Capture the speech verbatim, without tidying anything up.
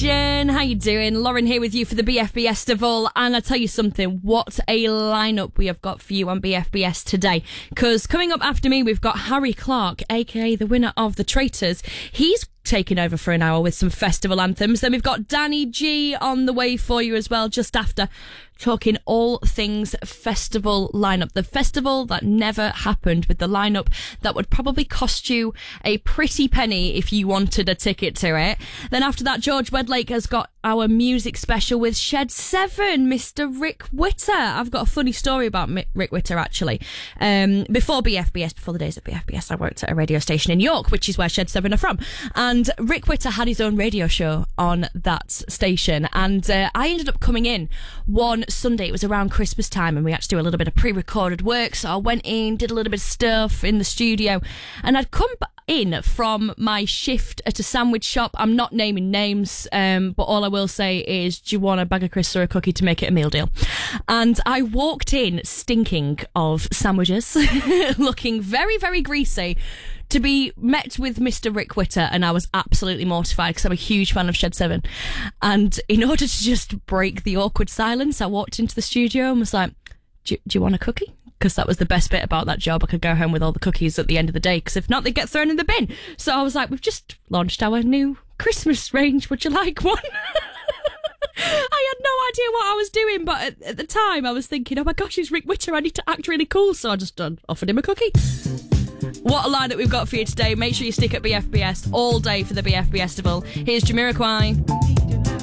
Station. How you doing? Lauren here with you for the B F B Festival, and I tell you something, what a lineup we have got for you on B F B S today, because coming up after me we've got Harry Clark, aka the winner of The Traitors. He's taking over for an hour with some festival anthems. Then we've got Danny G on the way for you as well just after, talking all things festival lineup. The festival that never happened, with the lineup that would probably cost you a pretty penny if you wanted a ticket to it. Then after that, George Wedlake has got our music special with Shed seven, Mister Rick Witter. I've got a funny story about Rick Witter, actually. Um, before B F B S, before the days of B F B S, I worked at a radio station in York, which is where Shed seven are from. And Rick Witter had his own radio show on that station. And uh, I ended up coming in one Sunday. It was around Christmas time, and we had to do a little bit of pre-recorded work. So I went in, did a little bit of stuff in the studio, and I'd come in from my shift at a sandwich shop. I'm not naming names, um, but all I will say is, do you want a bag of crisps or a cookie to make it a meal deal? And I walked in stinking of sandwiches, looking very, very greasy, to be met with Mister Rick Witter, and I was absolutely mortified because I'm a huge fan of Shed seven. And in order to just break the awkward silence, I walked into the studio and was like, do, do you want a cookie? Because that was the best bit about that job. I could go home with all the cookies at the end of the day, because if not, they get thrown in the bin. So I was like, we've just launched our new Christmas range. Would you like one? I had no idea what I was doing, but at, at the time I was thinking, oh my gosh, it's Rick Witter, I need to act really cool. So I just uh, offered him a cookie. What a line that we've got for you today. Make sure you stick at B F B S all day for the B F B Festival. Here's Jamiroquai.